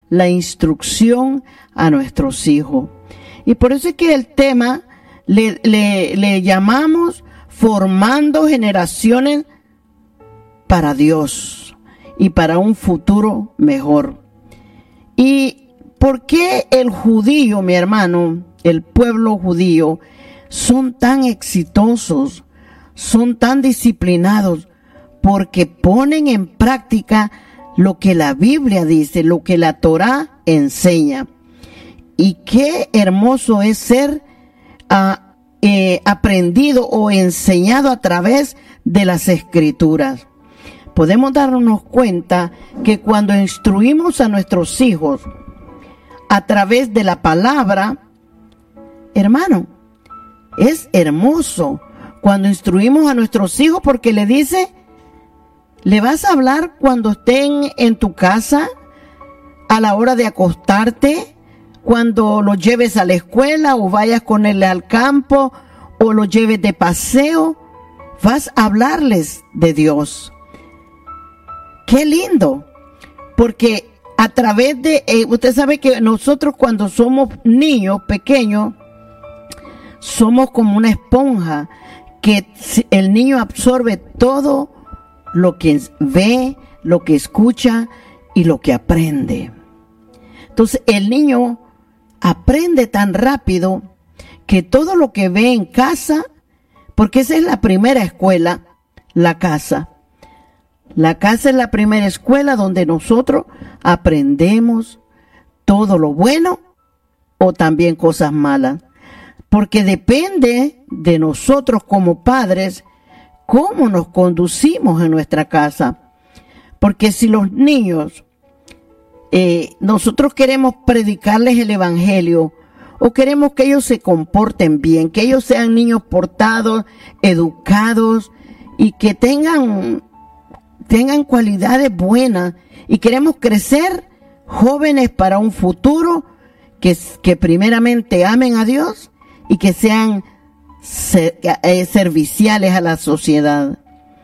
la instrucción a nuestros hijos. Y por eso es que el tema le llamamos formando generaciones para Dios y para un futuro mejor. ¿Y por qué el judío, mi hermano, el pueblo judío, son tan exitosos, son tan disciplinados? Porque ponen en práctica lo que la Biblia dice, lo que la Torá enseña. Y qué hermoso es ser aprendido o enseñado a través de las Escrituras. Podemos darnos cuenta que cuando instruimos a nuestros hijos a través de la palabra, hermano, es hermoso cuando instruimos a nuestros hijos, porque le dice, le vas a hablar cuando estén en tu casa, a la hora de acostarte, cuando lo lleves a la escuela o vayas con él al campo o lo lleves de paseo, vas a hablarles de Dios. ¡Qué lindo! Porque a través de, usted sabe que nosotros cuando somos niños pequeños, somos como una esponja, que el niño absorbe todo lo que ve, lo que escucha y lo que aprende. Entonces el niño aprende tan rápido que todo lo que ve en casa, porque esa es la primera escuela, la casa. La casa es la primera escuela donde nosotros aprendemos todo lo bueno o también cosas malas. Porque depende de nosotros como padres cómo nos conducimos en nuestra casa. Porque si los niños, nosotros queremos predicarles el evangelio, o queremos que ellos se comporten bien, que ellos sean niños portados, educados y que tengan cualidades buenas, y queremos crecer jóvenes para un futuro que primeramente amen a Dios y que sean serviciales a la sociedad.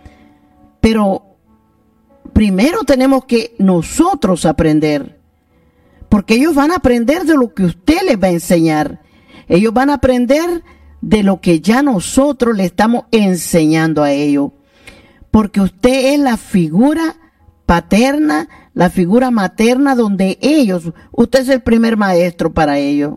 Pero primero tenemos que nosotros aprender, porque ellos van a aprender de lo que usted les va a enseñar. Ellos van a aprender de lo que ya nosotros le estamos enseñando a ellos. Porque usted es la figura paterna, la figura materna donde usted es el primer maestro para ellos.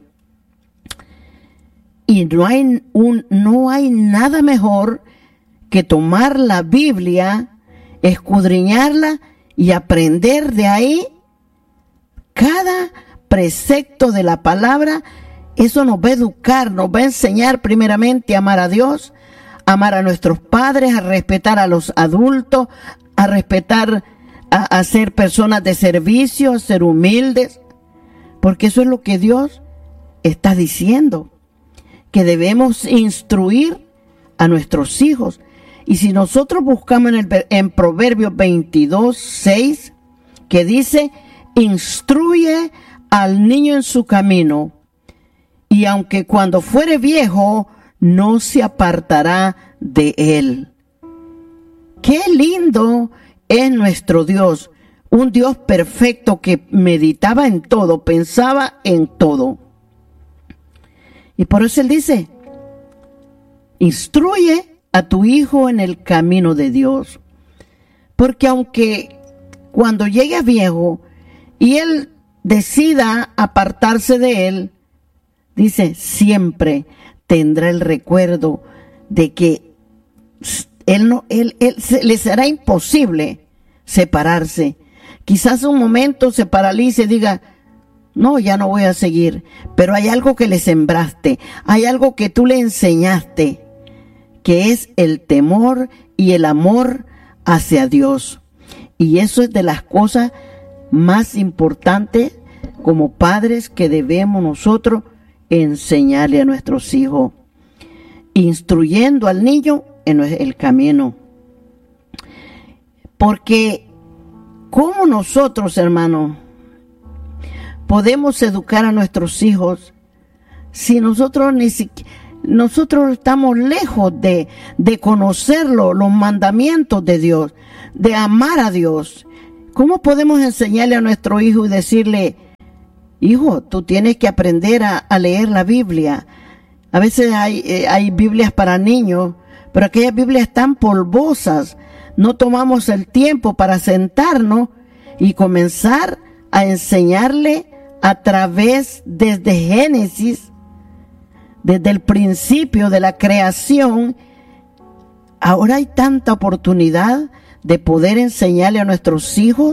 Y no hay nada mejor que tomar la Biblia, escudriñarla y aprender de ahí cada precepto de la palabra. Eso nos va a educar, nos va a enseñar primeramente a amar a Dios, a amar a nuestros padres, a respetar a los adultos, a respetar, a ser personas de servicio, a ser humildes, porque eso es lo que Dios está diciendo, que debemos instruir a nuestros hijos. Y si nosotros buscamos en Proverbios 22:6, que dice, instruye al niño en su camino, y aunque cuando fuere viejo, no se apartará de él. ¡Qué lindo es nuestro Dios! Un Dios perfecto que meditaba en todo, pensaba en todo. Y por eso Él dice, instruye a tu hijo en el camino de Dios. Porque aunque cuando llegue a viejo y él decida apartarse de él, dice, siempre tendrá el recuerdo de que le será imposible separarse. Quizás un momento se paralice y diga, no, ya no voy a seguir. Pero hay algo que le sembraste, hay algo que tú le enseñaste, que es el temor y el amor hacia Dios. Y eso es de las cosas más importantes como padres que debemos nosotros enseñarle a nuestros hijos, instruyendo al niño en el camino. Porque ¿cómo nosotros, hermanos, podemos educar a nuestros hijos si nosotros nosotros estamos lejos de conocerlo, los mandamientos de Dios, de amar a Dios? ¿Cómo podemos enseñarle a nuestro hijo y decirle, hijo, tú tienes que aprender a leer la Biblia. A veces hay Biblias para niños, pero aquellas Biblias están polvosas. No tomamos el tiempo para sentarnos y comenzar a enseñarle a través desde Génesis, desde el principio de la creación. Ahora hay tanta oportunidad de poder enseñarle a nuestros hijos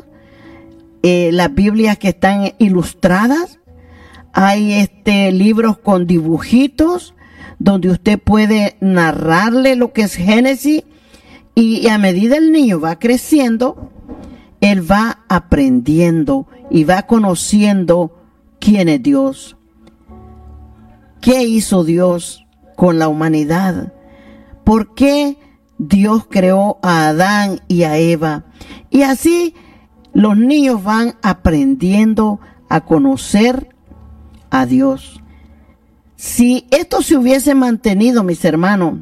las Biblias que están ilustradas. Hay libros con dibujitos donde usted puede narrarle lo que es Génesis, y a medida el niño va creciendo, él va aprendiendo y va conociendo quién es Dios. ¿Qué hizo Dios con la humanidad? ¿Por qué Dios creó a Adán y a Eva? Y así los niños van aprendiendo a conocer a Dios. Si esto se hubiese mantenido, mis hermanos,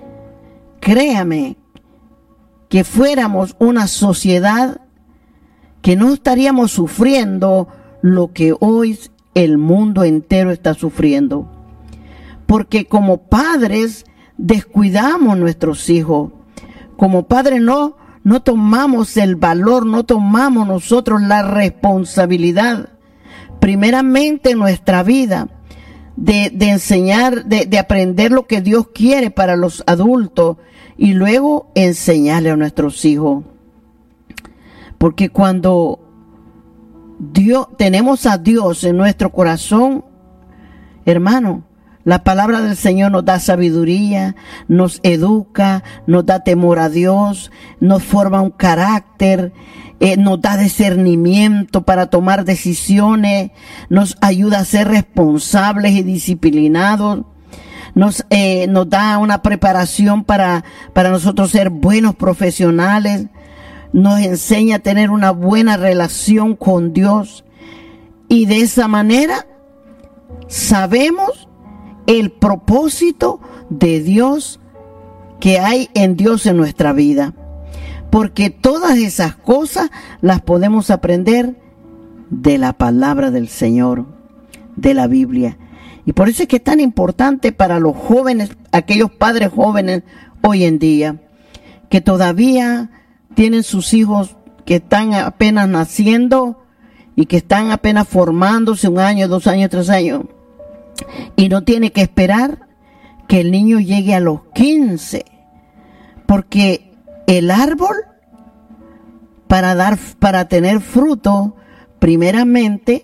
créame que fuéramos una sociedad que no estaríamos sufriendo lo que hoy el mundo entero está sufriendo. Porque como padres descuidamos nuestros hijos. Como padres no tomamos el valor, no tomamos nosotros la responsabilidad, primeramente en nuestra vida, de enseñar, de aprender lo que Dios quiere para los adultos y luego enseñarle a nuestros hijos. Porque cuando tenemos a Dios en nuestro corazón, hermano, la palabra del Señor nos da sabiduría, nos educa, nos da temor a Dios, nos forma un carácter, nos da discernimiento para tomar decisiones, nos ayuda a ser responsables y disciplinados, nos da una preparación para nosotros ser buenos profesionales, nos enseña a tener una buena relación con Dios, y de esa manera sabemos el propósito de Dios que hay en Dios en nuestra vida. Porque todas esas cosas las podemos aprender de la palabra del Señor, de la Biblia. Y por eso es que es tan importante para los jóvenes, aquellos padres jóvenes hoy en día, que todavía tienen sus hijos que están apenas naciendo y que están apenas formándose 1 año, 2 años, 3 años. Y no tiene que esperar que el niño llegue a los 15, porque el árbol, para tener fruto, primeramente,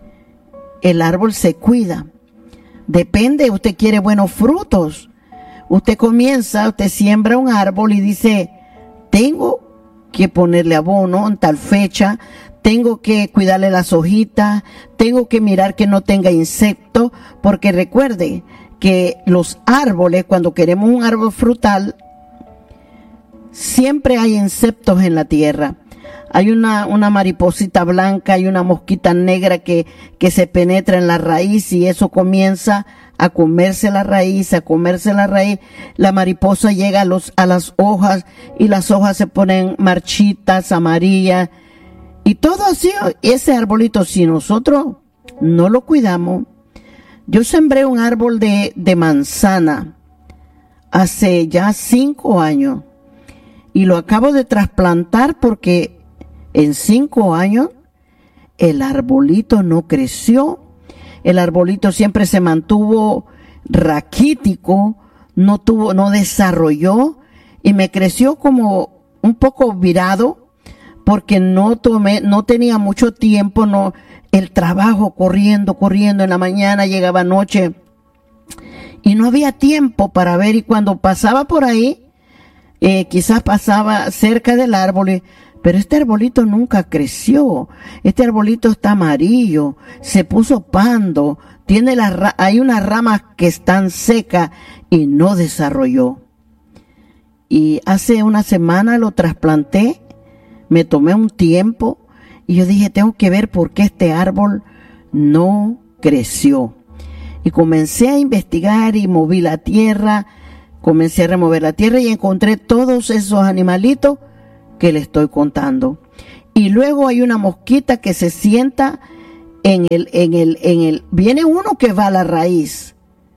el árbol se cuida. Depende, usted quiere buenos frutos. Usted siembra un árbol y dice, tengo que ponerle abono en tal fecha, tengo que cuidarle las hojitas, tengo que mirar que no tenga insectos, porque recuerde que los árboles, cuando queremos un árbol frutal, siempre hay insectos en la tierra. Hay una mariposita blanca, hay una mosquita negra que se penetra en la raíz, y eso comienza a comerse la raíz, La mariposa llega a las hojas, y las hojas se ponen marchitas, amarillas, y todo así. Ese arbolito, si nosotros no lo cuidamos. Yo sembré un árbol de manzana hace ya 5 años, y lo acabo de trasplantar porque en 5 años el arbolito no creció. El arbolito siempre se mantuvo raquítico, no desarrolló, y me creció como un poco virado, porque no tenía mucho tiempo, el trabajo corriendo en la mañana, llegaba noche y no había tiempo para ver. Y cuando pasaba por ahí, quizás pasaba cerca del árbol, pero este arbolito nunca creció. Este arbolito está amarillo, se puso pando, hay unas ramas que están secas y no desarrolló. Y hace una semana lo trasplanté, me tomé un tiempo y yo dije, tengo que ver por qué este árbol no creció. Y comencé a investigar y moví la tierra, comencé a remover la tierra y encontré todos esos animalitos que le estoy contando. Y luego hay una mosquita que se sienta viene uno que va a la raíz.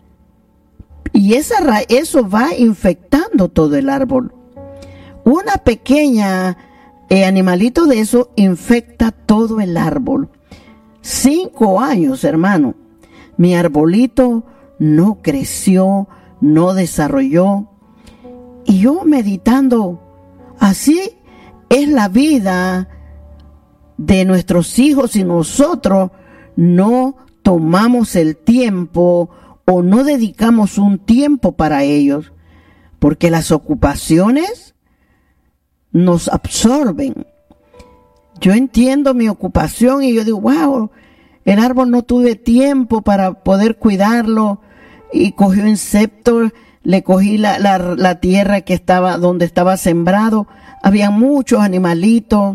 Y eso va infectando todo el árbol. Una pequeña animalito de eso infecta todo el árbol. 5 años, hermano. Mi arbolito no creció, no desarrolló. Y yo meditando, así es la vida de nuestros hijos si nosotros no tomamos el tiempo o no dedicamos un tiempo para ellos, porque las ocupaciones nos absorben. Yo entiendo mi ocupación y yo digo, wow, el árbol no tuve tiempo para poder cuidarlo, y cogió insectos, le cogí la tierra que estaba donde estaba sembrado, había muchos animalitos,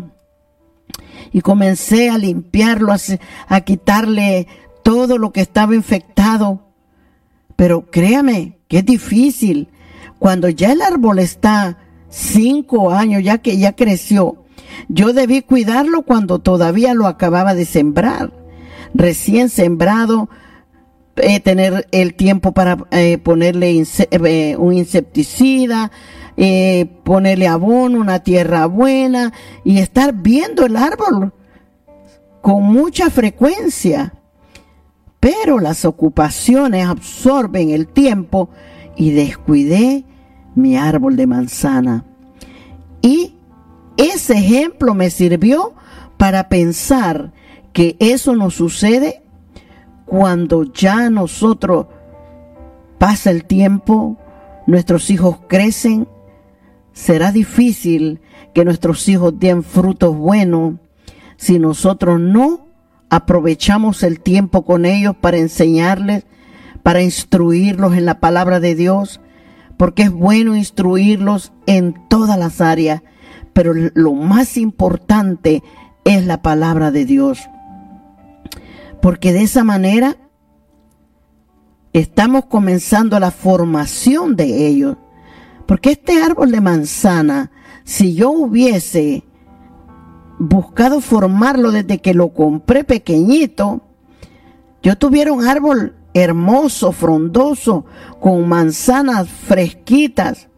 y comencé a limpiarlo, a quitarle todo lo que estaba infectado. Pero créame que es difícil. Cuando ya el árbol está 5 años, ya que ya creció, yo debí cuidarlo cuando todavía lo acababa de sembrar. Recién sembrado, tener el tiempo para ponerle un insecticida, ponerle abono, una tierra buena, y estar viendo el árbol con mucha frecuencia. Pero las ocupaciones absorben el tiempo y descuidé mi árbol de manzana. Y ese ejemplo me sirvió para pensar que eso nos sucede cuando ya nosotros pasa el tiempo, nuestros hijos crecen. Será difícil que nuestros hijos den frutos buenos si nosotros no aprovechamos el tiempo con ellos para enseñarles, para instruirlos en la palabra de Dios, porque es bueno instruirlos en todas las áreas, pero lo más importante es la palabra de Dios, porque de esa manera estamos comenzando la formación de ellos. Porque este árbol de manzana, si yo hubiese buscado formarlo desde que lo compré pequeñito, yo tuviera un árbol hermoso, frondoso, con manzanas fresquitas,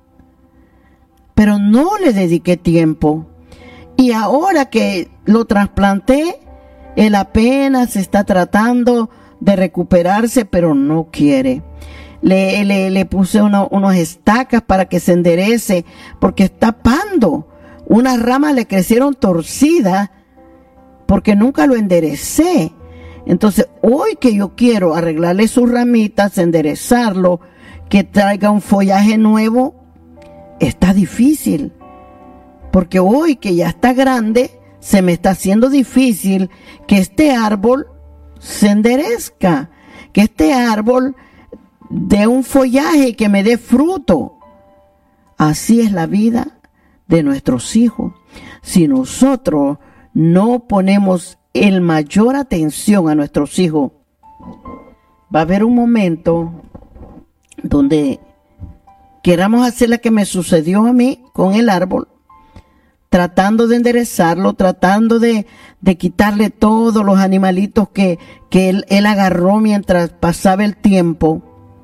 pero no le dediqué tiempo. Y ahora que lo trasplanté, él apenas está tratando de recuperarse, pero no quiere. Le puse unas estacas para que se enderece, porque está pando. Unas ramas le crecieron torcidas porque nunca lo enderecé. Entonces, hoy que yo quiero arreglarle sus ramitas, enderezarlo, que traiga un follaje nuevo, está difícil. Porque hoy que ya está grande, se me está haciendo difícil que este árbol se enderezca, que este árbol dé un follaje que me dé fruto. Así es la vida de nuestros hijos. Si nosotros no ponemos el mayor atención a nuestros hijos, va a haber un momento donde queramos hacer la que me sucedió a mí con el árbol, tratando de enderezarlo, tratando de quitarle todos los animalitos que él agarró mientras pasaba el tiempo.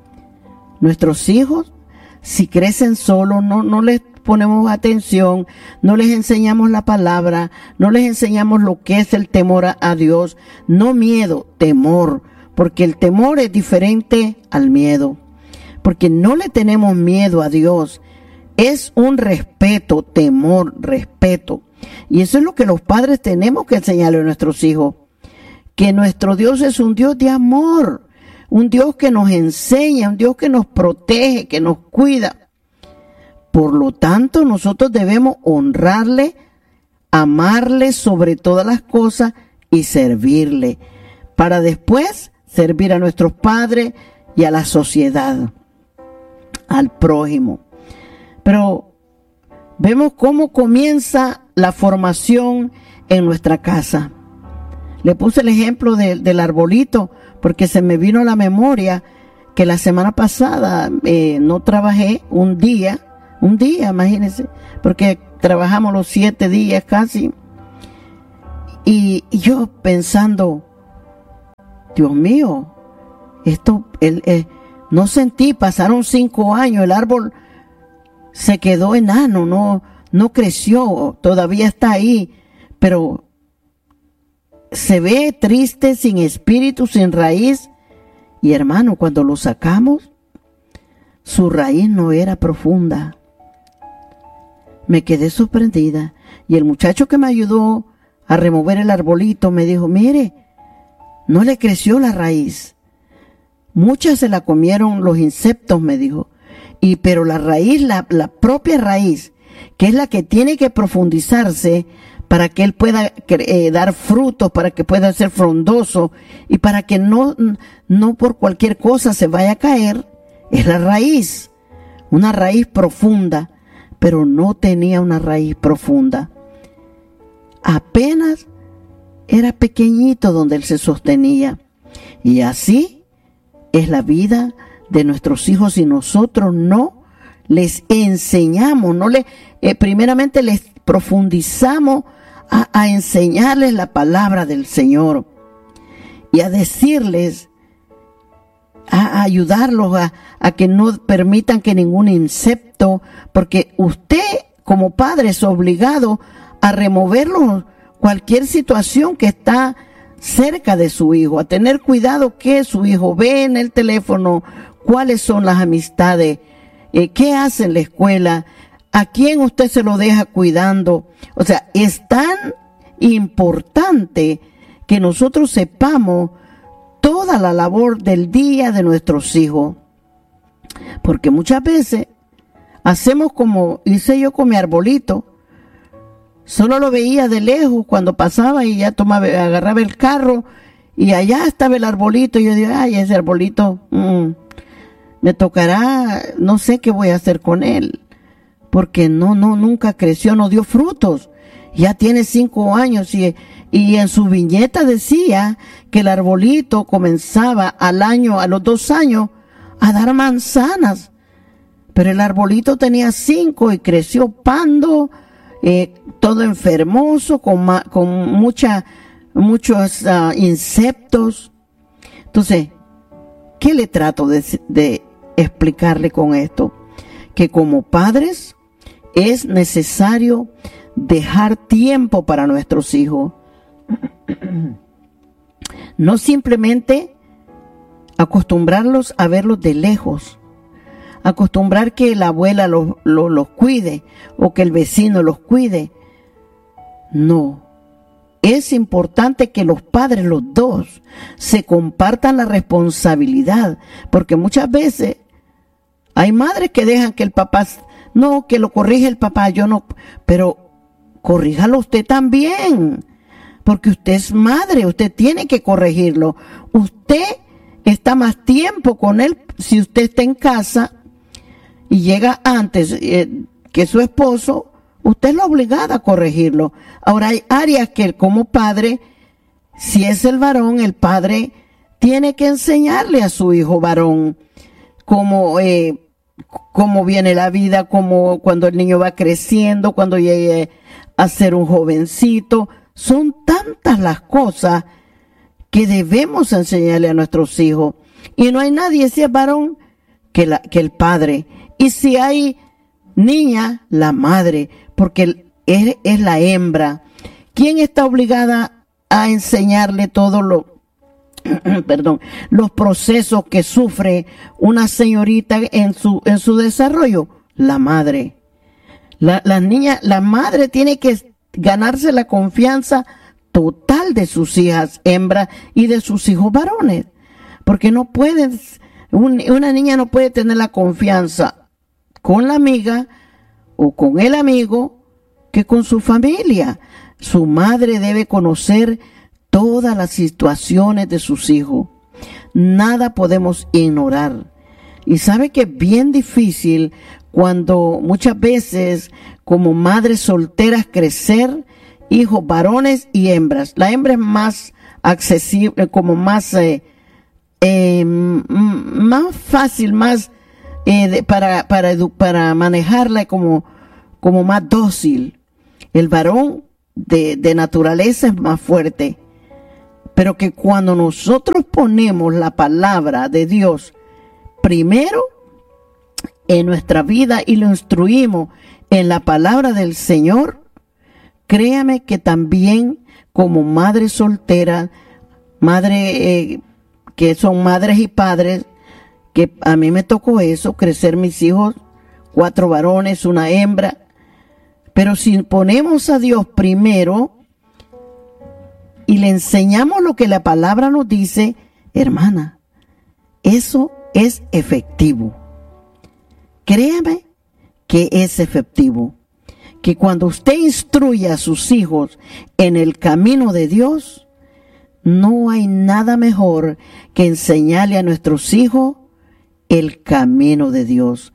Nuestros hijos, si crecen solos, no les ponemos atención, no les enseñamos la palabra, no les enseñamos lo que es el temor a Dios, no miedo, temor, porque el temor es diferente al miedo, porque no le tenemos miedo a Dios, es un respeto, temor, respeto, y eso es lo que los padres tenemos que enseñarle a nuestros hijos, que nuestro Dios es un Dios de amor, un Dios que nos enseña, un Dios que nos protege, que nos cuida. Por lo tanto, nosotros debemos honrarle, amarle sobre todas las cosas y servirle, para después servir a nuestros padres y a la sociedad, al prójimo. Pero vemos cómo comienza la formación en nuestra casa. Le puse el ejemplo del arbolito porque se me vino a la memoria que la semana pasada no trabajé un día, imagínense, porque trabajamos los 7 días casi. Y yo pensando, Dios mío, no sentí, pasaron 5 años, el árbol se quedó enano, no creció, todavía está ahí, pero se ve triste, sin espíritu, sin raíz. Y hermano, cuando lo sacamos, su raíz no era profunda. Me quedé sorprendida. Y el muchacho que me ayudó a remover el arbolito me dijo, mire, no le creció la raíz. Muchas se la comieron los insectos, me dijo. Pero la raíz, la propia raíz, que es la que tiene que profundizarse para que él pueda dar frutos, para que pueda ser frondoso y para que no por cualquier cosa se vaya a caer, es la raíz. Una raíz profunda, pero no tenía una raíz profunda. Apenas era pequeñito donde él se sostenía. Y así es la vida de nuestros hijos si nosotros no les enseñamos, primeramente les profundizamos a enseñarles la palabra del Señor y a decirles, a ayudarlos a que no permitan que ningún insecto, porque usted como padre es obligado a removerlo cualquier situación que está cerca de su hijo, a tener cuidado que su hijo ve en el teléfono, cuáles son las amistades, qué hace en la escuela, a quién usted se lo deja cuidando. O sea, es tan importante que nosotros sepamos toda la labor del día de nuestros hijos. Porque muchas veces hacemos como hice yo con mi arbolito. Solo lo veía de lejos cuando pasaba y ya agarraba el carro y allá estaba el arbolito. Y yo digo, ay, ese arbolito, me tocará, no sé qué voy a hacer con él. Porque nunca creció, no dio frutos. Ya tiene 5 años y en su viñeta decía que el arbolito comenzaba a los 2 años a dar manzanas. Pero el arbolito tenía 5 y creció pando, todo enfermoso, con muchos insectos. Entonces, ¿qué le trato de explicarle con esto? Que como padres es necesario dejar tiempo para nuestros hijos. No simplemente acostumbrarlos a verlos de lejos, acostumbrar que la abuela los cuide o que el vecino los cuide. No, es importante que los padres, los dos, se compartan la responsabilidad, porque muchas veces hay madres que dejan que el papá, no, que lo corrige el papá, yo no, pero corríjalo usted también, porque usted es madre, usted tiene que corregirlo. Usted está más tiempo con él si usted está en casa y llega antes que su esposo, usted es la obligada a corregirlo. Ahora hay áreas que como padre, si es el varón, el padre tiene que enseñarle a su hijo varón cómo viene la vida, cómo cuando el niño va creciendo, cuando llegue a ser un jovencito. Son tantas las cosas que debemos enseñarle a nuestros hijos. Y no hay nadie, si es varón, que el padre. Y si hay niña, la madre, porque es la hembra. ¿Quién está obligada a enseñarle todo los procesos que sufre una señorita en su desarrollo? La madre. La niña, la madre tiene que ganarse la confianza total de sus hijas hembras y de sus hijos varones. Porque no pueden, una niña no puede tener la confianza con la amiga o con el amigo que con su familia. Su madre debe conocer todas las situaciones de sus hijos. Nada podemos ignorar. Y sabe que es bien difícil cuando muchas veces como madres solteras crecer hijos varones y hembras. La hembra es más accesible, como más fácil, más para manejarla como más dócil. El varón de naturaleza es más fuerte. pero que cuando nosotros ponemos la palabra de Dios primero en nuestra vida y lo instruimos en la palabra del Señor, créame que también como madre soltera, madre que son madres y padres, que a mí me tocó eso, crecer mis hijos, 4 varones, 1 hembra, pero si ponemos a Dios primero y le enseñamos lo que la palabra nos dice, hermana, eso es efectivo. Créame que es efectivo. Que cuando usted instruye a sus hijos en el camino de Dios, no hay nada mejor que enseñarle a nuestros hijos el camino de Dios.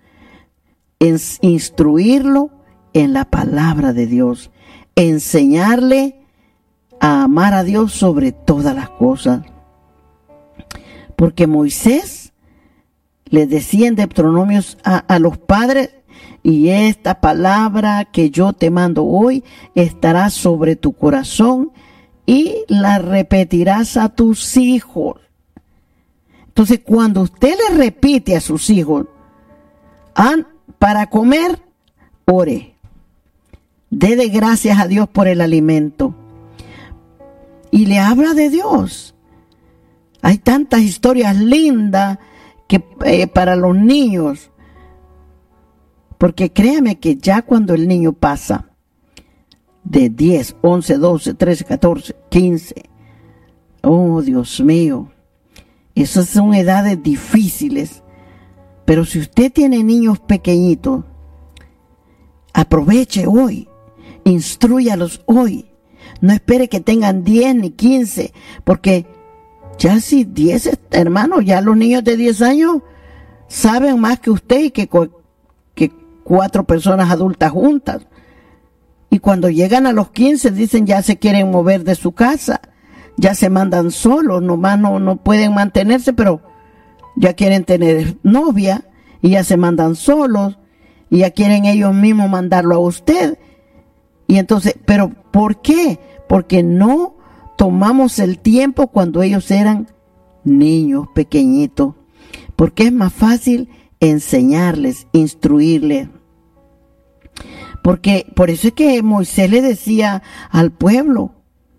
Instruirlo en la palabra de Dios. Enseñarle a amar a Dios sobre todas las cosas. Porque Moisés le decía en Deuteronomios a los padres, y esta palabra que yo te mando hoy estará sobre tu corazón y la repetirás a tus hijos. Entonces, cuando usted le repite a sus hijos, para comer, ore. Dele gracias a Dios por el alimento. Y le habla de Dios. Hay tantas historias lindas que para los niños. Porque créame que ya cuando el niño pasa de 10, 11, 12, 13, 14, 15, oh Dios mío, esas son edades difíciles. Pero si usted tiene niños pequeñitos, aproveche hoy, instrúyalos hoy. No espere que tengan 10 ni 15, porque ya si 10, hermano, ya los niños de 10 años saben más que usted y que 4 personas adultas juntas. Y cuando llegan a los 15 dicen ya se quieren mover de su casa, ya se mandan solos, nomás no pueden mantenerse, pero ya quieren tener novia y ya se mandan solos y ya quieren ellos mismos mandarlo a usted. Y entonces, ¿pero por qué? Porque no tomamos el tiempo cuando ellos eran niños pequeñitos, porque es más fácil enseñarles, instruirles. Porque por eso es que Moisés le decía al pueblo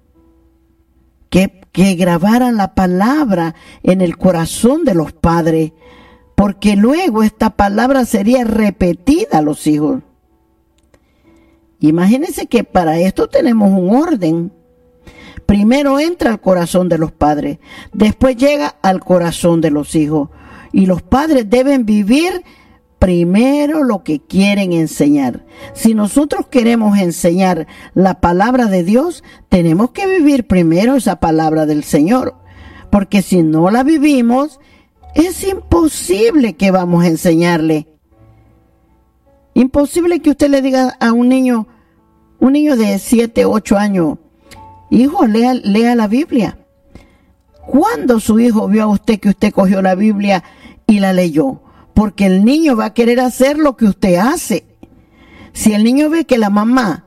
que grabaran la palabra en el corazón de los padres, porque luego esta palabra sería repetida a los hijos. Imagínense que para esto tenemos un orden. Primero entra al corazón de los padres, después llega al corazón de los hijos. Y los padres deben vivir primero lo que quieren enseñar. Si nosotros queremos enseñar la palabra de Dios, tenemos que vivir primero esa palabra del Señor. Porque si no la vivimos, es imposible que vamos a enseñarle. Imposible que usted le diga a un niño de 7, 8 años, hijo, lea la Biblia. ¿Cuándo su hijo vio a usted que usted cogió la Biblia y la leyó? Porque el niño va a querer hacer lo que usted hace. Si el niño ve que la mamá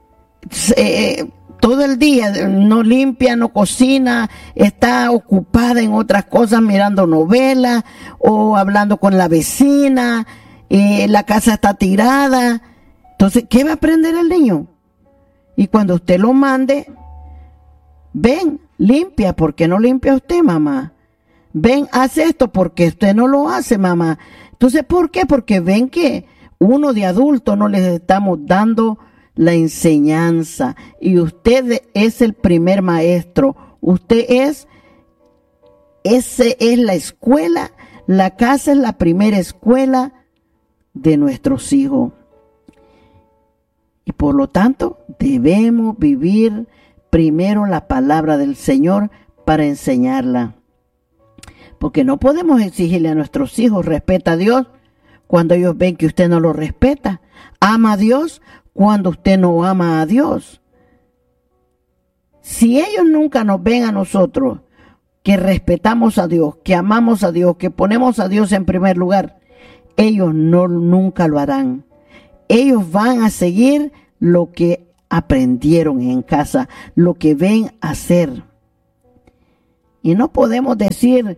todo el día no limpia, no cocina, está ocupada en otras cosas, mirando novelas o hablando con la vecina, la casa está tirada, entonces, ¿qué va a aprender el niño? Y cuando usted lo mande, ven, limpia, ¿por qué no limpia usted, mamá? Ven, haz esto, porque usted no lo hace, mamá. Entonces, ¿por qué? Porque ven que uno de adulto no les estamos dando la enseñanza. Y usted es el primer maestro. Esa es la escuela. La casa es la primera escuela de nuestros hijos. Y por lo tanto, debemos vivir primero la palabra del Señor para enseñarla. Porque no podemos exigirle a nuestros hijos, respeta a Dios, cuando ellos ven que usted no lo respeta. Ama a Dios cuando usted no ama a Dios. Si ellos nunca nos ven a nosotros, que respetamos a Dios, que amamos a Dios, que ponemos a Dios en primer lugar, ellos nunca lo harán. Ellos van a seguir lo que aprendieron en casa, lo que ven hacer. Y no podemos decir,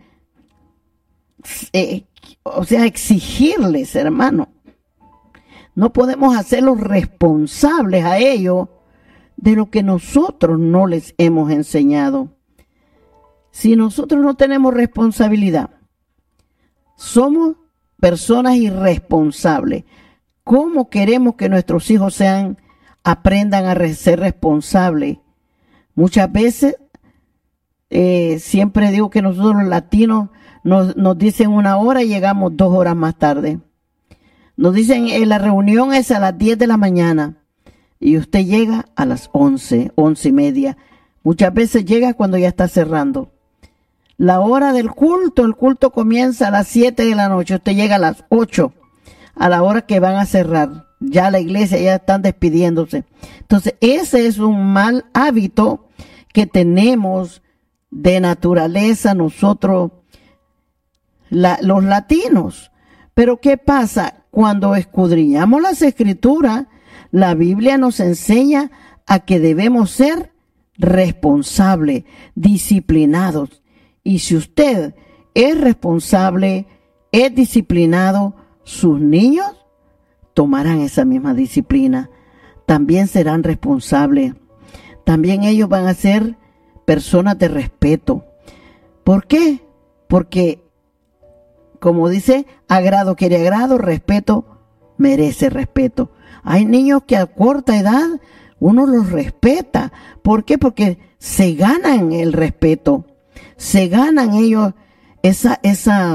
exigirles, hermano. No podemos hacerlos responsables a ellos de lo que nosotros no les hemos enseñado. Si nosotros no tenemos responsabilidad, somos personas irresponsables. ¿Cómo queremos que nuestros hijos aprendan a ser responsables? Muchas veces, siempre digo que nosotros los latinos nos dicen 1 hora y llegamos 2 horas más tarde. Nos dicen, la reunión es a las 10 de la mañana y usted llega a las 11, 11:30. Muchas veces llega cuando ya está cerrando. La hora del culto, el culto comienza a las 7 de la noche, usted llega a las 8, a la hora que van a cerrar. Ya la iglesia, ya están despidiéndose. Entonces, ese es un mal hábito que tenemos de naturaleza nosotros, los latinos. Pero ¿qué pasa? Cuando escudriñamos las Escrituras, la Biblia nos enseña a que debemos ser responsables, disciplinados. Y si usted es responsable, es disciplinado, sus niños tomarán esa misma disciplina. También serán responsables. También ellos van a ser personas de respeto. ¿Por qué? Porque, como dice, agrado quiere agrado, respeto merece respeto. Hay niños que a corta edad uno los respeta. ¿Por qué? Porque se ganan el respeto. Se ganan ellos esa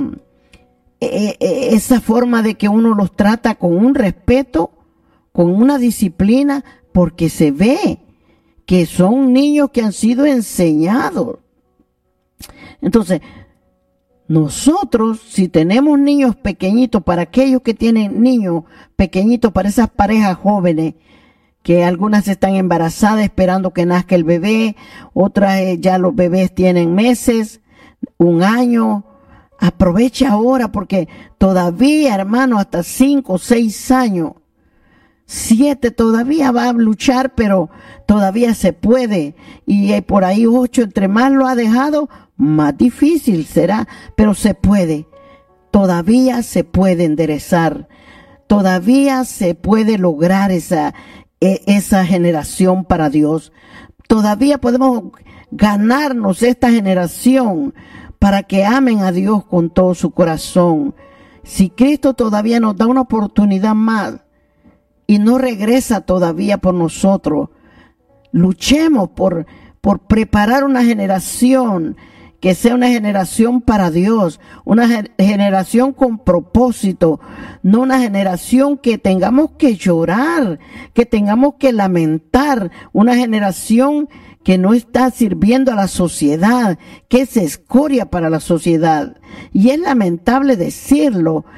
forma de que uno los trata con un respeto, con una disciplina, porque se ve que son niños que han sido enseñados. Entonces, nosotros, si tenemos niños pequeñitos, para aquellos que tienen niños pequeñitos, para esas parejas jóvenes, que algunas están embarazadas esperando que nazca el bebé, otras ya los bebés tienen meses, 1 año, aprovecha ahora porque todavía, hermano, hasta 5 o 6 años, 7 todavía va a luchar, pero todavía se puede. Y por ahí 8, entre más lo ha dejado, más difícil será, pero se puede. Todavía se puede enderezar. Todavía se puede lograr esa generación para Dios. Todavía podemos ganarnos esta generación para que amen a Dios con todo su corazón. Si Cristo todavía nos da una oportunidad más y no regresa todavía por nosotros, luchemos por preparar una generación que sea una generación para Dios, una generación con propósito, no una generación que tengamos que llorar, que tengamos que lamentar, una generación que no está sirviendo a la sociedad, que es escoria para la sociedad. Y es lamentable decirlo,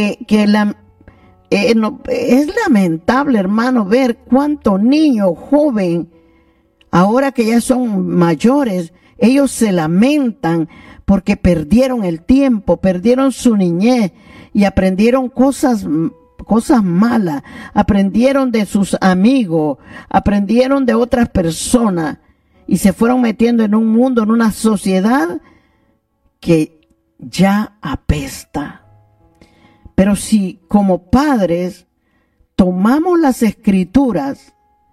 es lamentable, hermano, ver cuántos niños jóvenes, ahora que ya son mayores, ellos se lamentan porque perdieron el tiempo, perdieron su niñez y aprendieron cosas malas, aprendieron de sus amigos, aprendieron de otras personas y se fueron metiendo en un mundo, en una sociedad que ya apesta. Pero si como padres tomamos las Escrituras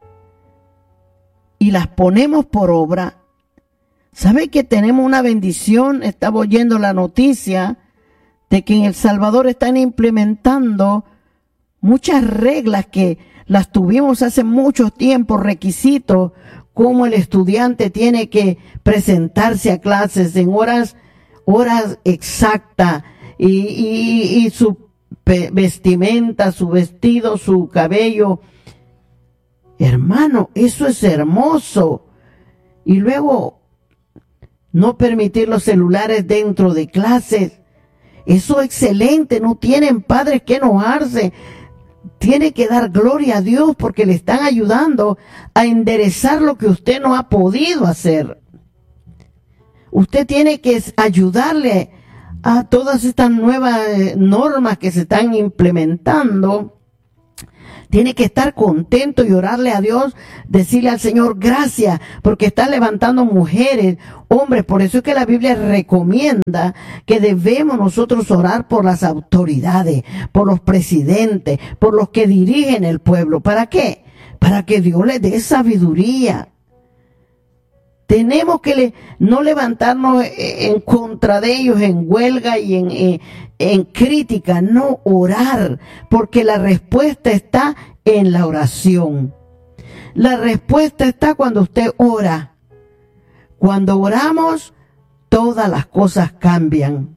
y las ponemos por obra, ¿sabe que tenemos una bendición? Estaba oyendo la noticia de que en El Salvador están implementando muchas reglas que las tuvimos hace mucho tiempo, requisitos, como el estudiante tiene que presentarse a clases en horas exactas y su vestimenta, su vestido, su cabello. Hermano, eso es hermoso. Y luego no permitir los celulares dentro de clases. Eso es excelente. No tienen padres que enojarse. Tiene que dar gloria a Dios porque le están ayudando a enderezar lo que usted no ha podido hacer. Usted tiene que ayudarle a todas estas nuevas normas que se están implementando. Tiene que estar contento y orarle a Dios, decirle al Señor gracias, porque está levantando mujeres, hombres. Por eso es que la Biblia recomienda que debemos nosotros orar por las autoridades, por los presidentes, por los que dirigen el pueblo. ¿Para qué? Para que Dios les dé sabiduría. Tenemos que no levantarnos en contra de ellos, en huelga y en crítica, no orar, porque la respuesta está en la oración. La respuesta está cuando usted ora. Cuando oramos, todas las cosas cambian.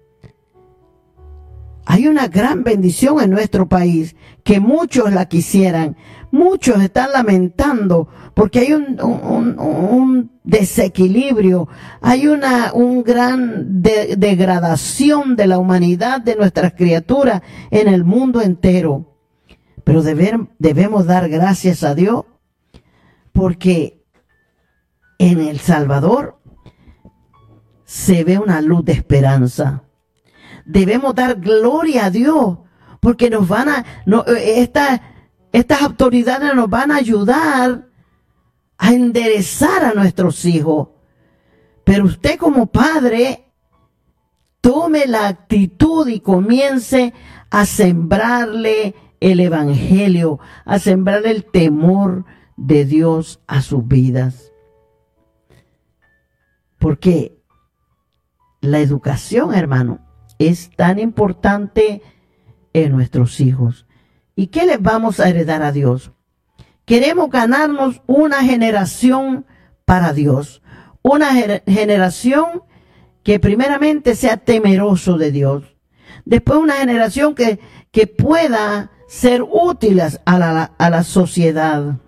Hay una gran bendición en nuestro país, que muchos la quisieran. Muchos están lamentando porque hay un desequilibrio, hay una gran degradación de la humanidad, de nuestras criaturas en el mundo entero. Pero debemos dar gracias a Dios porque en El Salvador se ve una luz de esperanza. Debemos dar gloria a Dios porque estas autoridades nos van a ayudar a enderezar a nuestros hijos. Pero usted como padre, tome la actitud y comience a sembrarle el evangelio, a sembrarle el temor de Dios a sus vidas. Porque la educación, hermano, es tan importante en nuestros hijos. ¿Y qué les vamos a heredar a Dios? Queremos ganarnos una generación para Dios. Una generación que primeramente sea temeroso de Dios. Después una generación que pueda ser útil a la sociedad.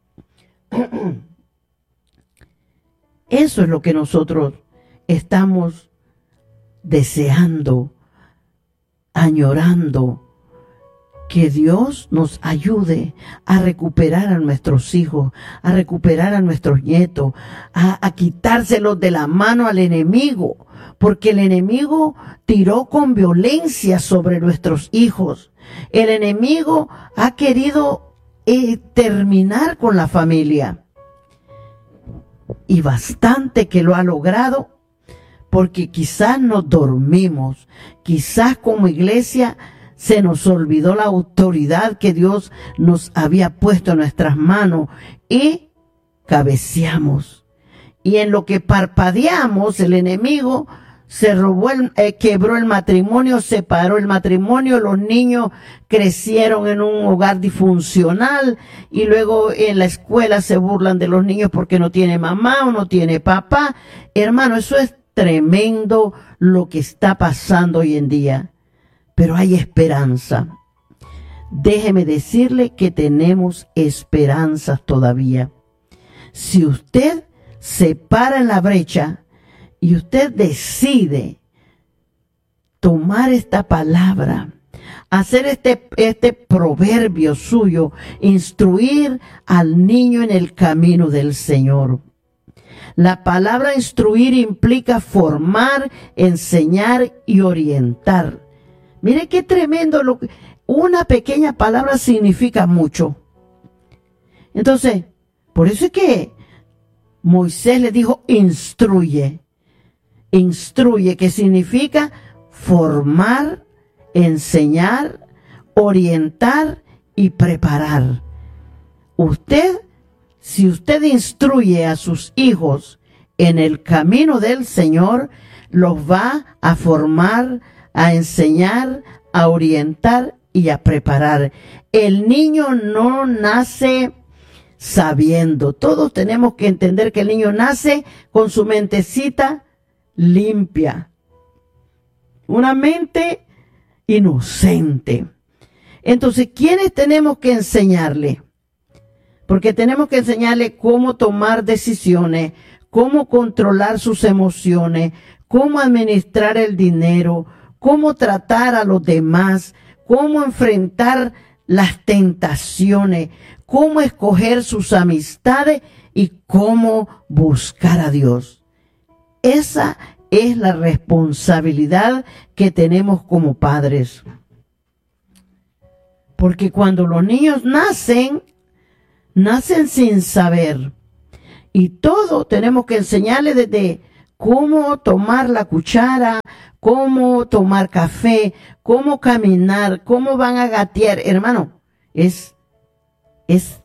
Eso es lo que nosotros estamos deseando, añorando. Que Dios nos ayude a recuperar a nuestros hijos, a recuperar a nuestros nietos, a quitárselos de la mano al enemigo, porque el enemigo tiró con violencia sobre nuestros hijos. El enemigo ha querido terminar con la familia. Y bastante que lo ha logrado, porque quizás nos dormimos, quizás como iglesia se nos olvidó la autoridad que Dios nos había puesto en nuestras manos y cabeceamos. Y en lo que parpadeamos, el enemigo se robó, quebró el matrimonio, separó el matrimonio, los niños crecieron en un hogar disfuncional y luego en la escuela se burlan de los niños porque no tiene mamá o no tiene papá. Hermano, eso es tremendo lo que está pasando hoy en día. Pero hay esperanza. Déjeme decirle que tenemos esperanzas todavía. Si usted se para en la brecha y usted decide tomar esta palabra, hacer este proverbio suyo, instruir al niño en el camino del Señor. La palabra instruir implica formar, enseñar y orientar. Mire qué tremendo, una pequeña palabra significa mucho. Entonces, por eso es que Moisés le dijo instruye. Instruye, que significa formar, enseñar, orientar y preparar. Si usted instruye a sus hijos en el camino del Señor, los va a formar, a enseñar, a orientar y a preparar. El niño no nace sabiendo. Todos tenemos que entender que el niño nace con su mentecita limpia. Una mente inocente. Entonces, ¿quiénes tenemos que enseñarle? Porque tenemos que enseñarle cómo tomar decisiones, cómo controlar sus emociones, cómo administrar el dinero, cómo tratar a los demás, cómo enfrentar las tentaciones, cómo escoger sus amistades y cómo buscar a Dios. Esa es la responsabilidad que tenemos como padres. Porque cuando los niños nacen sin saber. Y todo tenemos que enseñarles desde cómo tomar la cuchara, cómo tomar café, cómo caminar, cómo van a gatear. Hermano, eso es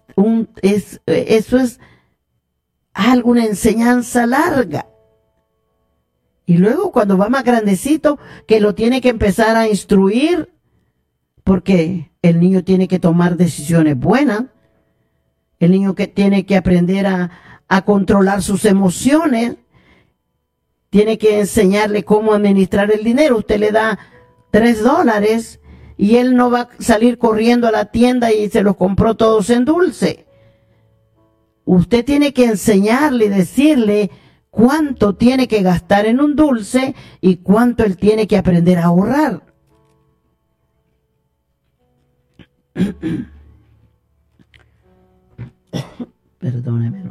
alguna enseñanza larga. Y luego cuando va más grandecito, que lo tiene que empezar a instruir, porque el niño tiene que tomar decisiones buenas. El niño que tiene que aprender a controlar sus emociones. Tiene que enseñarle cómo administrar el dinero. Usted le da $3 y él no va a salir corriendo a la tienda y se los compró todos en dulce. Usted tiene que enseñarle y decirle cuánto tiene que gastar en un dulce y cuánto él tiene que aprender a ahorrar. Perdóneme.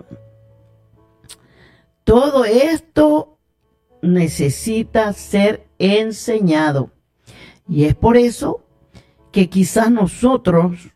Todo esto necesita ser enseñado. Y es por eso que quizás nosotros,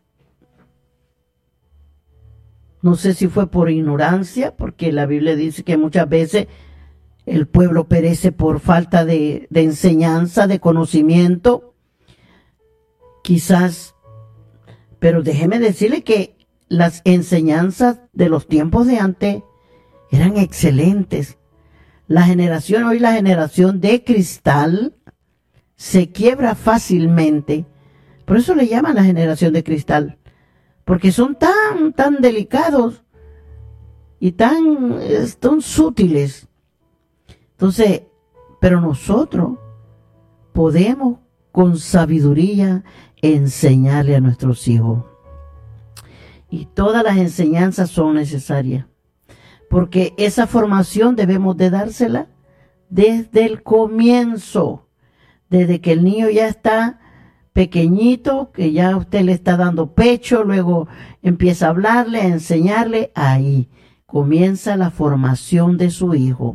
no sé si fue por ignorancia, porque la Biblia dice que muchas veces el pueblo perece por falta de enseñanza, de conocimiento. Quizás, pero déjeme decirle que las enseñanzas de los tiempos de antes eran excelentes. La generación de cristal se quiebra fácilmente. Por eso le llaman la generación de cristal. Porque son tan delicados y tan sutiles. Entonces, pero nosotros podemos con sabiduría enseñarle a nuestros hijos. Y todas las enseñanzas son necesarias. Porque esa formación debemos de dársela desde el comienzo. Desde que el niño ya está pequeñito, que ya usted le está dando pecho, luego empieza a hablarle, a enseñarle, ahí comienza la formación de su hijo.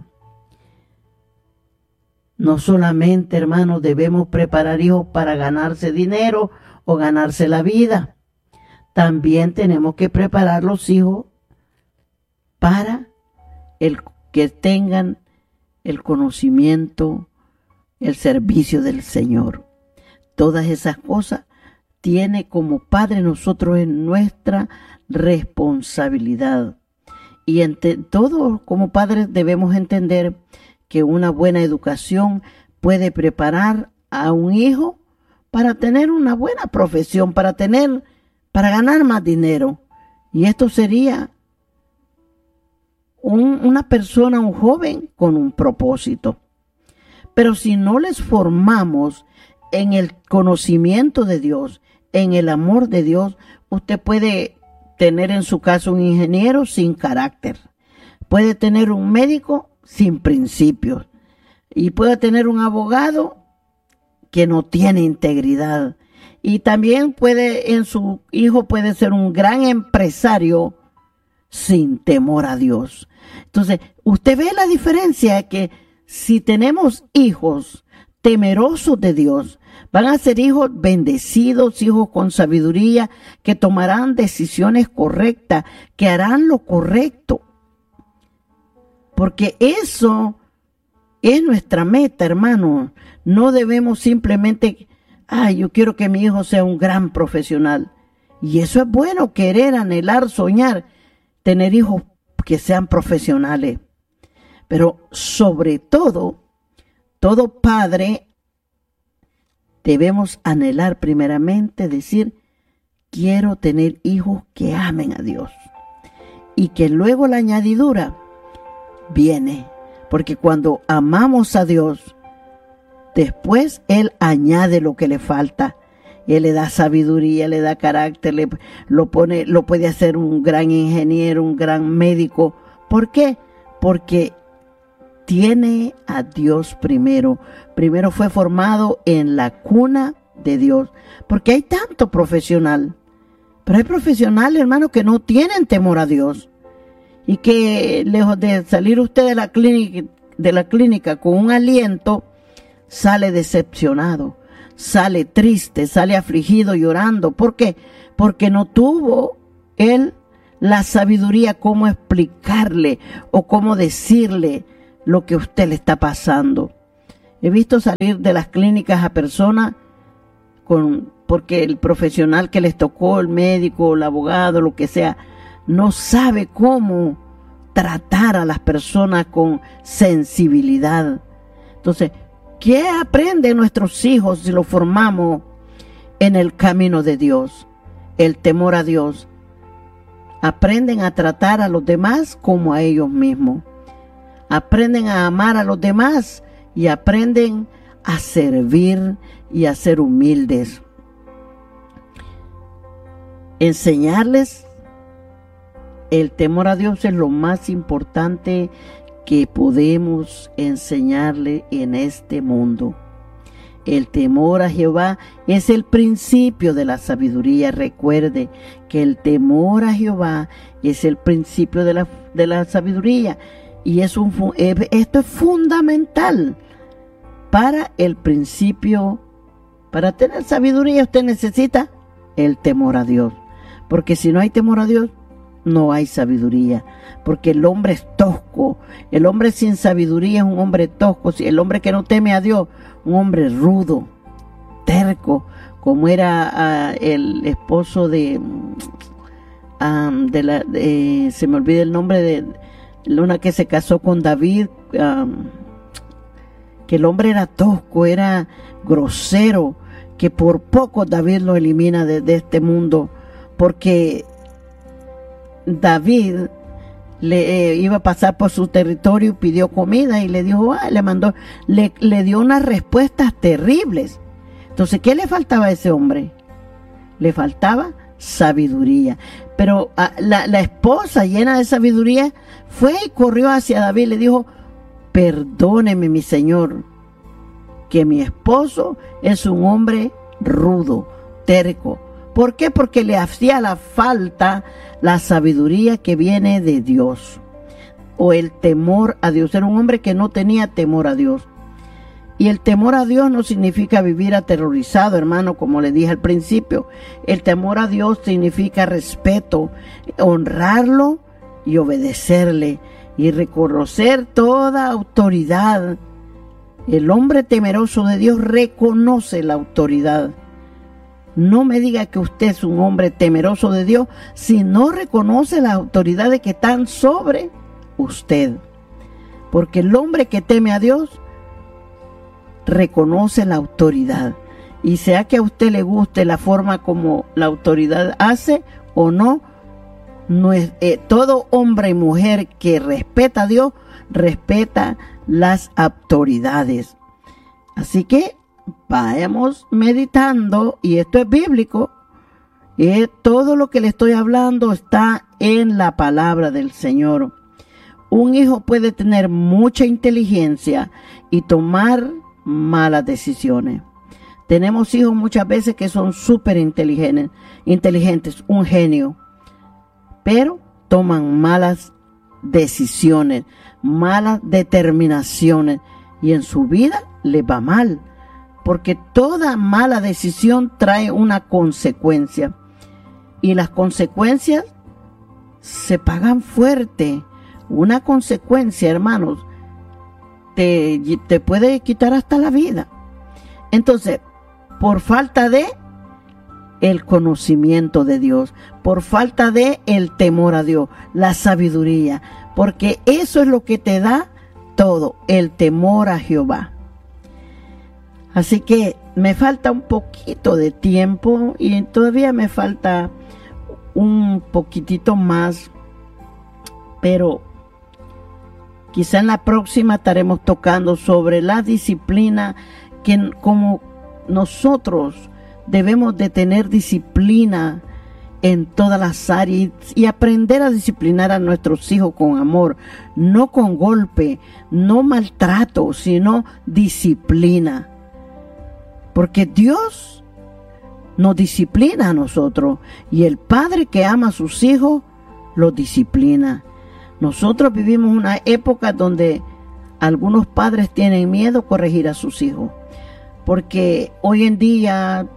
No solamente, hermanos, debemos preparar hijos para ganarse dinero o ganarse la vida. También tenemos que preparar los hijos para que tengan el conocimiento, el servicio del Señor. Todas esas cosas tiene como padre nosotros en nuestra responsabilidad. Y todos como padres debemos entender que una buena educación puede preparar a un hijo para tener una buena profesión, para ganar más dinero. Y esto sería una persona, un joven con un propósito. Pero si no les formamos en el conocimiento de Dios, en el amor de Dios, usted puede tener en su casa un ingeniero sin carácter, puede tener un médico sin principios y puede tener un abogado que no tiene integridad, y también en su hijo puede ser un gran empresario sin temor a Dios. Entonces, usted ve la diferencia, que si tenemos hijos temerosos de Dios, van a ser hijos bendecidos, hijos con sabiduría, que tomarán decisiones correctas, que harán lo correcto. Porque eso es nuestra meta, hermano. No debemos simplemente, yo quiero que mi hijo sea un gran profesional. Y eso es bueno, querer, anhelar, soñar, tener hijos que sean profesionales. Pero sobre todo padre, debemos anhelar primeramente decir, quiero tener hijos que amen a Dios. Y que luego la añadidura viene. Porque cuando amamos a Dios, después Él añade lo que le falta. Él le da sabiduría, le da carácter, lo puede hacer un gran ingeniero, un gran médico. ¿Por qué? Porque tiene a Dios primero. Primero fue formado en la cuna de Dios. Porque hay tanto profesional. Pero hay profesionales, hermanos, que no tienen temor a Dios. Y que lejos de salir usted de la clínica con un aliento, sale decepcionado. sale triste, sale afligido, llorando. ¿Por qué? Porque no tuvo él la sabiduría cómo explicarle o cómo decirle lo que a usted le está pasando. He visto salir de las clínicas a personas porque el profesional que les tocó, el médico, el abogado, lo que sea, no sabe cómo tratar a las personas con sensibilidad. Entonces, ¿qué aprenden nuestros hijos si los formamos en el camino de Dios? El temor a Dios. Aprenden a tratar a los demás como a ellos mismos. Aprenden a amar a los demás y aprenden a servir y a ser humildes. Enseñarles el temor a Dios es lo más importante que podemos enseñarle en este mundo. El temor a Jehová es el principio de la sabiduría. Recuerde que el temor a Jehová es el principio de la sabiduría. Y esto es fundamental para el principio. Para tener sabiduría usted necesita el temor a Dios. Porque si no hay temor a Dios, no hay sabiduría. Porque el hombre es tosco. El hombre sin sabiduría es un hombre tosco. El hombre que no teme a Dios, un hombre rudo, terco, como era el esposo se me olvida el nombre de una que se casó con David, que el hombre era tosco, era grosero, que por poco David lo elimina de este mundo, porque David iba a pasar por su territorio y pidió comida y le dijo, le dio unas respuestas terribles. Entonces, ¿qué le faltaba a ese hombre? Le faltaba sabiduría. Pero la esposa, llena de sabiduría, fue y corrió hacia David y le dijo, perdóneme, mi señor, que mi esposo es un hombre rudo, terco. ¿Por qué? Porque le hacía la falta la sabiduría que viene de Dios, o el temor a Dios. Era un hombre que no tenía temor a Dios. Y el temor a Dios no significa vivir aterrorizado, hermano, como le dije al principio. El temor a Dios significa respeto, honrarlo y obedecerle y reconocer toda autoridad. El hombre temeroso de Dios reconoce la autoridad. No me diga que usted es un hombre temeroso de Dios si no reconoce las autoridades que están sobre usted. Porque el hombre que teme a Dios reconoce la autoridad. Y sea que a usted le guste la forma como la autoridad hace o no, todo hombre y mujer que respeta a Dios, respeta las autoridades. Así que vayamos meditando, y esto es bíblico, todo lo que le estoy hablando está en la palabra del Señor. Un hijo puede tener mucha inteligencia y tomar malas decisiones. Tenemos hijos muchas veces que son súper inteligentes, un genio, pero toman malas decisiones, malas determinaciones, y en su vida les va mal. Porque toda mala decisión trae una consecuencia. Y las consecuencias se pagan fuerte. Una consecuencia, hermanos, te puede quitar hasta la vida. Entonces, por falta de el conocimiento de Dios, por falta de el temor a Dios, la sabiduría, porque eso es lo que te da todo, el temor a Jehová. Así que me falta un poquito de tiempo y todavía me falta un poquitito más, pero quizá en la próxima estaremos tocando sobre la disciplina, que como nosotros debemos de tener disciplina en todas las áreas y aprender a disciplinar a nuestros hijos con amor, no con golpe, no maltrato, sino disciplina. Porque Dios nos disciplina a nosotros, y el padre que ama a sus hijos los disciplina. Nosotros vivimos una época donde algunos padres tienen miedo a corregir a sus hijos, porque hoy en día,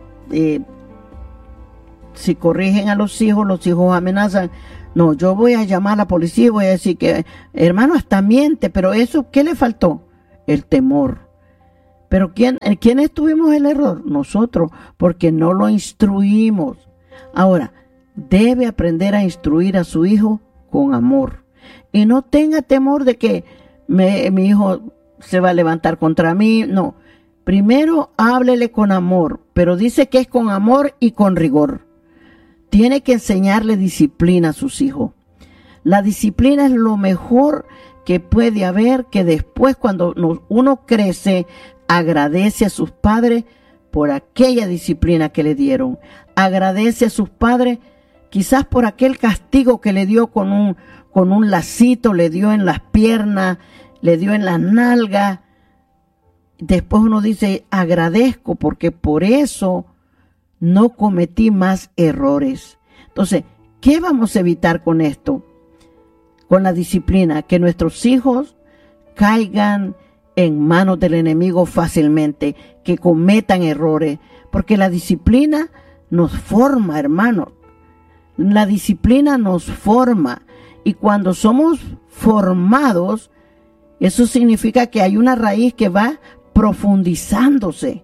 si corrigen a los hijos amenazan. No, yo voy a llamar a la policía y voy a decir que, hermano, hasta miente, pero eso, ¿qué le faltó? El temor. Pero ¿quiénes tuvimos el error? Nosotros, porque no lo instruimos. Ahora, debe aprender a instruir a su hijo con amor. Y no tenga temor de que mi hijo se va a levantar contra mí. No, primero háblele con amor, pero dice que es con amor y con rigor. Tiene que enseñarle disciplina a sus hijos. La disciplina es lo mejor que puede haber, que después cuando uno crece, agradece a sus padres por aquella disciplina que le dieron. Agradece a sus padres quizás por aquel castigo que le dio con un lacito, le dio en las piernas, le dio en las nalgas. Después uno dice, agradezco porque por eso no cometí más errores. Entonces, ¿qué vamos a evitar con esto? Con la disciplina, que nuestros hijos caigan en manos del enemigo fácilmente, que cometan errores, porque la disciplina nos forma, hermano. La disciplina nos forma, y cuando somos formados, eso significa que hay una raíz que va profundizándose.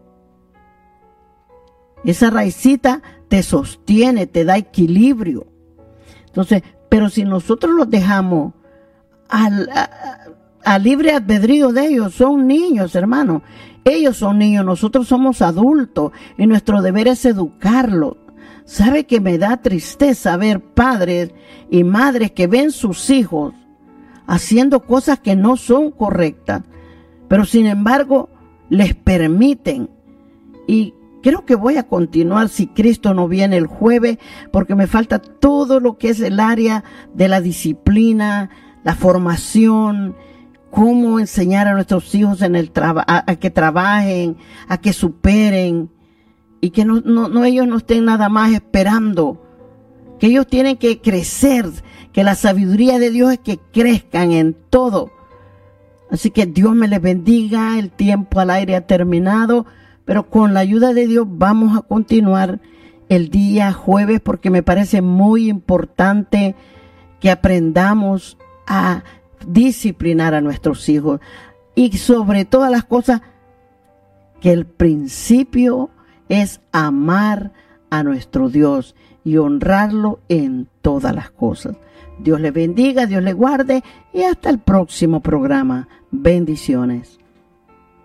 Esa raicita te sostiene, te da equilibrio. Entonces, pero si nosotros los dejamos a libre albedrío de ellos, son niños, hermano. Ellos son niños, nosotros somos adultos y nuestro deber es educarlos. ¿Sabe que me da tristeza ver padres y madres que ven sus hijos haciendo cosas que no son correctas, pero sin embargo les permiten? Y creo que voy a continuar si Cristo no viene el jueves, porque me falta todo lo que es el área de la disciplina, la formación, cómo enseñar a nuestros hijos en el a que trabajen, a que superen, y que ellos no estén nada más esperando, que ellos tienen que crecer, que la sabiduría de Dios es que crezcan en todo. Así que Dios me les bendiga, el tiempo al aire ha terminado, pero con la ayuda de Dios vamos a continuar el día jueves, porque me parece muy importante que aprendamos a disciplinar a nuestros hijos, y sobre todas las cosas, que el principio es amar a nuestro Dios y honrarlo en todas las cosas. Dios le bendiga, Dios le guarde, y hasta el próximo programa. Bendiciones.